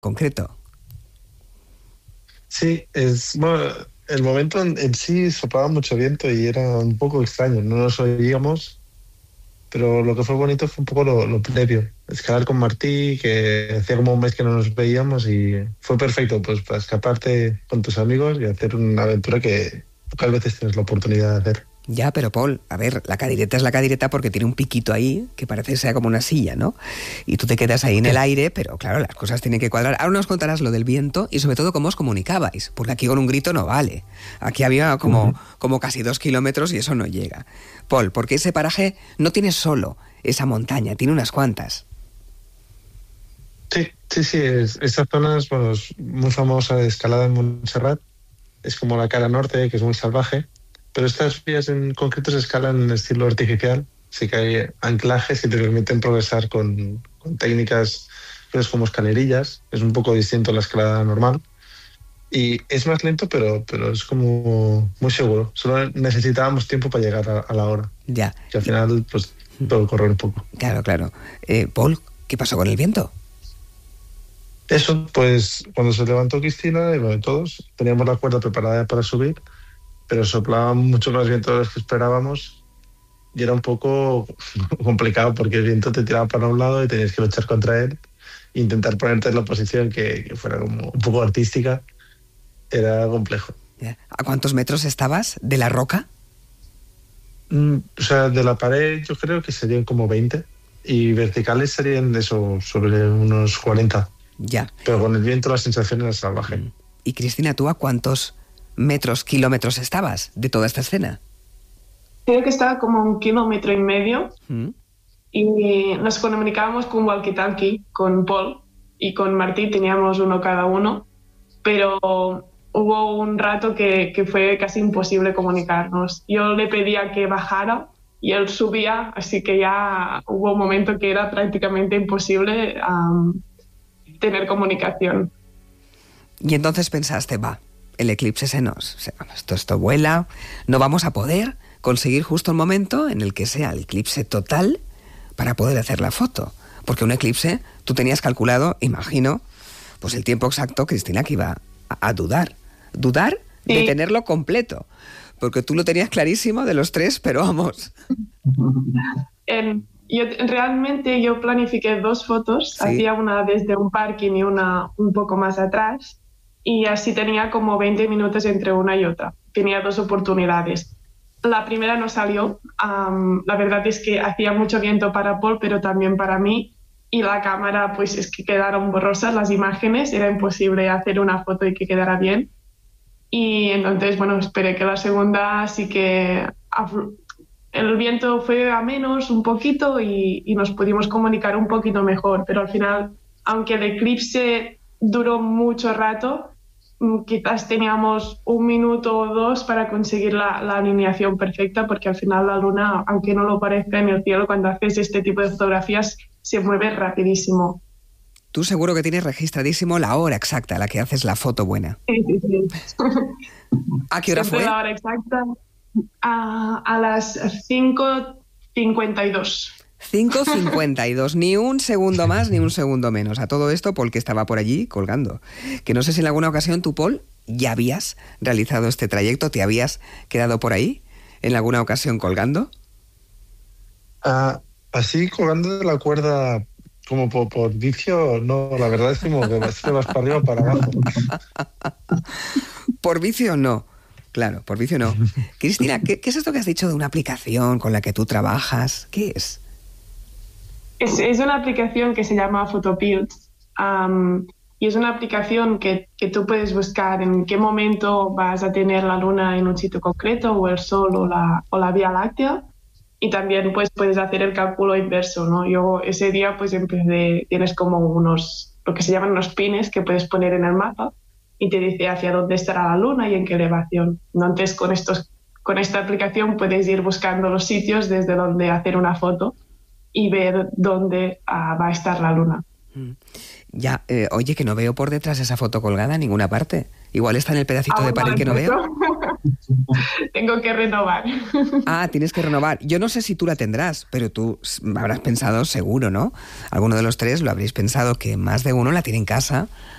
concreto. Sí, bueno, el momento en sí soplaba mucho viento y era un poco extraño, no nos oíamos, pero lo que fue bonito fue un poco lo previo. Escalar con Martí, que hacía como un mes que no nos veíamos y fue perfecto pues para escaparte con tus amigos y hacer una aventura que pocas veces tienes la oportunidad de hacer. Ya, pero Paul, a ver, la cadireta es la cadireta porque tiene un piquito ahí que parece que sea como una silla, ¿no? Y tú te quedas ahí en el aire, pero claro, las cosas tienen que cuadrar. Ahora nos contarás lo del viento y sobre todo cómo os comunicabais, porque aquí con un grito no vale. Aquí había como casi 2 kilómetros y eso no llega. Paul, porque ese paraje no tiene solo esa montaña, tiene unas cuantas. Sí, esta zona es, bueno, es muy famosa de escalada en Montserrat, es como la cara norte, que es muy salvaje, pero estas vías en concreto se escalan en estilo artificial, así que hay anclajes que te permiten progresar con técnicas pues, como escalerillas, es un poco distinto a la escalada normal, y es más lento, pero es como muy seguro, solo necesitábamos tiempo para llegar a la hora, Ya. que al final pues todo correr un poco. Claro. Paul, ¿qué pasó con el viento? Eso, pues cuando se levantó Cristina, y bueno, todos teníamos la cuerda preparada para subir, pero soplaba mucho más viento de lo que esperábamos y era un poco complicado porque el viento te tiraba para un lado y tenías que luchar contra él e intentar ponerte en la posición que fuera como un poco artística. Era complejo. Ya. ¿A cuántos metros estabas de la roca? O sea, de la pared yo creo que serían como 20 y verticales serían de eso, sobre unos 40. Ya. Pero con el viento la sensación era salvaje. Y Cristina, ¿tú a cuántos metros, kilómetros estabas de toda esta escena? Creo que estaba como 1,5 kilómetros y nos comunicábamos con walkie-talkie, con Paul y con Martí, teníamos uno cada uno, pero hubo un rato que fue casi imposible comunicarnos. Yo le pedía que bajara y él subía, así que ya hubo un momento que era prácticamente imposible tener comunicación. Y entonces pensaste, el eclipse esto vuela, no vamos a poder conseguir justo el momento en el que sea el eclipse total para poder hacer la foto. Porque un eclipse, tú tenías calculado, imagino, pues el tiempo exacto, Cristina, que iba a dudar Sí. de tenerlo completo. Porque tú lo tenías clarísimo de los 3, pero vamos. Realmente yo planifiqué 2 fotos, Sí. hacía una desde un parking y una un poco más atrás, y así tenía como 20 minutos entre una y otra. Tenía 2 oportunidades. La primera no salió, la verdad es que hacía mucho viento para Paul, pero también para mí, y la cámara pues es que quedaron borrosas las imágenes, era imposible hacer una foto y que quedara bien. Y entonces, bueno, esperé que la segunda sí que el viento fue a menos un poquito y nos pudimos comunicar un poquito mejor, pero al final, aunque el eclipse duró mucho rato, quizás teníamos 1 minuto o 2 para conseguir la alineación perfecta, porque al final la luna, aunque no lo parezca en el cielo, cuando haces este tipo de fotografías se mueve rapidísimo. Tú seguro que tienes registradísimo la hora exacta a la que haces la foto buena. Sí. ¿A qué hora fue? La hora exacta a las 5:52. 5:52, ni un segundo más ni un segundo menos. A todo esto, Paul, que estaba por allí colgando. Que no sé si en alguna ocasión tú, Paul, ya habías realizado este trayecto, te habías quedado por ahí en alguna ocasión colgando. Así colgando de la cuerda como por vicio, no, la verdad es como que vas para arriba o para abajo. Por vicio no. Claro, por vicio no. Cristina, ¿qué es esto que has dicho de una aplicación con la que tú trabajas? ¿Qué es? Es una aplicación que se llama Photopills y es una aplicación que tú puedes buscar en qué momento vas a tener la luna en un sitio concreto o el sol o la Vía Láctea, y también pues puedes hacer el cálculo inverso, ¿no? Yo ese día pues tienes como lo que se llaman unos pines que puedes poner en el mapa y te dice hacia dónde estará la luna y en qué elevación. Entonces con esta aplicación puedes ir buscando los sitios desde donde hacer una foto y ver dónde va a estar la luna. Ya, oye, que no veo por detrás esa foto colgada en ninguna parte. Igual está en el pedacito de pared que no veo. Tengo que renovar. Ah, tienes que renovar. Yo no sé si tú la tendrás, pero tú habrás pensado seguro, ¿no? Alguno de los tres lo habréis pensado, que más de uno la tiene en casa